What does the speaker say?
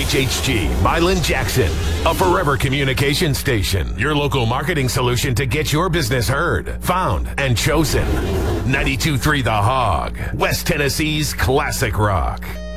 WHHG, Milan Jackson, a forever communication station. Your local marketing solution to get your business heard, found, and chosen. 92.3 The Hog, West Tennessee's classic rock.